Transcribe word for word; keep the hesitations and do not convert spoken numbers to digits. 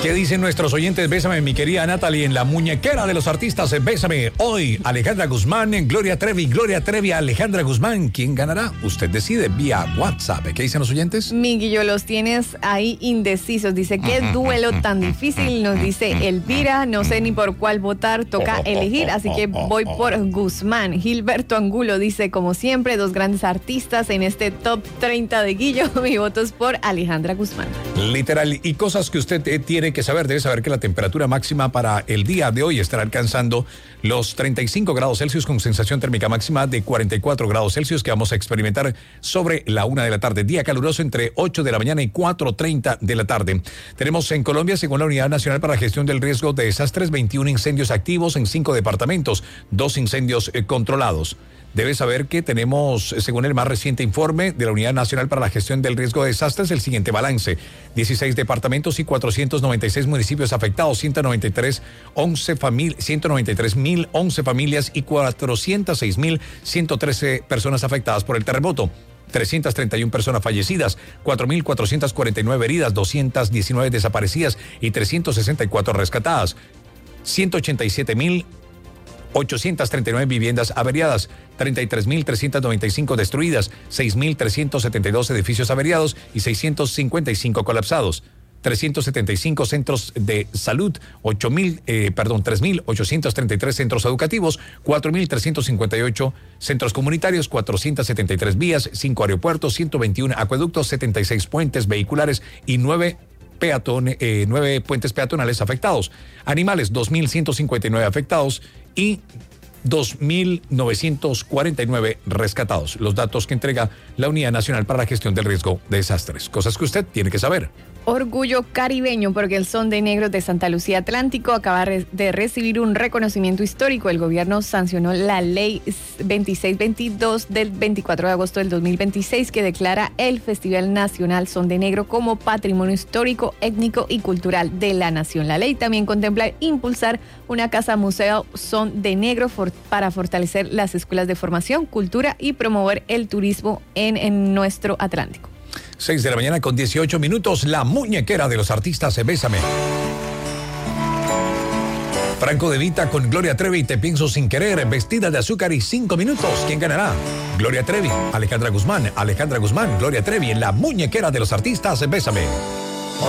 ¿Qué dicen nuestros oyentes? Bésame, mi querida Natalie, en la muñequera de los artistas. Bésame. Hoy, Alejandra Guzmán, en Gloria Trevi. Gloria Trevi, Alejandra Guzmán. ¿Quién ganará? Usted decide vía WhatsApp. ¿Qué dicen los oyentes? Miguillo, los tienes ahí indecisos. Dice, qué duelo tan difícil. Nos dice Elvira, no sé ni por cuál votar. Toca elegir, así que voy por Guzmán. Gilberto Angulo dice, como siempre, dos grandes artistas en este top treinta de Guillo. Mi voto es por Alejandra Guzmán. Literal. Y cosas que usted eh, tiene que saber. Debe saber que la temperatura máxima para el día de hoy estará alcanzando los treinta y cinco grados Celsius con sensación térmica máxima de cuarenta y cuatro grados Celsius que vamos a experimentar sobre la una de la tarde. Día caluroso entre ocho de la mañana y cuatro treinta de la tarde. Tenemos en Colombia, según la Unidad Nacional para la Gestión del Riesgo de Desastres, veintiún incendios activos en cinco departamentos, dos incendios eh, controlados. Debe saber que tenemos, según el más reciente informe de la Unidad Nacional para la Gestión del Riesgo de Desastres, el siguiente balance: dieciséis departamentos y cuatrocientos noventa y seis municipios afectados, ciento noventa y tres mil once familias y cuatrocientos seis mil ciento trece personas afectadas por el terremoto. trescientas treinta y una personas fallecidas, cuatro mil cuatrocientas cuarenta y nueve heridas, doscientas diecinueve desaparecidas y trescientas sesenta y cuatro rescatadas. ciento ochenta y siete mil ochocientas treinta y nueve viviendas averiadas, treinta y tres mil trescientas noventa y cinco destruidas, seis mil trescientos setenta y dos edificios averiados y seiscientos cincuenta y cinco colapsados. trescientos setenta y cinco centros de salud, ocho mil, eh, perdón, tres mil ochocientos treinta y tres centros educativos, cuatro mil trescientos cincuenta y ocho centros comunitarios, cuatrocientas setenta y tres vías, cinco aeropuertos, ciento veintiuno acueductos, setenta y seis puentes vehiculares y nueve peatones, eh, nueve puentes peatonales afectados. Animales, dos mil ciento cincuenta y nueve afectados y dos mil novecientos cuarenta y nueve rescatados. Los datos que entrega la Unidad Nacional para la Gestión del Riesgo de Desastres. Cosas que usted tiene que saber. Orgullo caribeño porque el Son de Negro de Santa Lucía Atlántico acaba de recibir un reconocimiento histórico. El gobierno sancionó la ley veintiséis veintidós del veinticuatro de agosto del dos mil veintiséis que declara el Festival Nacional Son de Negro como patrimonio histórico, étnico y cultural de la nación. La ley también contempla impulsar una casa museo Son de Negro for, para fortalecer las escuelas de formación, cultura y promover el turismo en, en nuestro Atlántico. seis de la mañana con dieciocho minutos, la muñequera de los artistas, Bésame. Franco De Vita con Gloria Trevi, Te pienso sin querer, Vestida de azúcar y cinco minutos. ¿Quién ganará? Gloria Trevi, Alejandra Guzmán, Alejandra Guzmán, Gloria Trevi en la muñequera de los artistas, Bésame.